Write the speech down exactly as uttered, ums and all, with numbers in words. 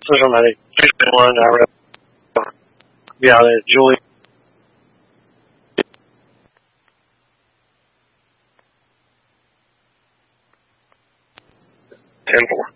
Social Medic. One, I read. Yeah, Julie. ten four.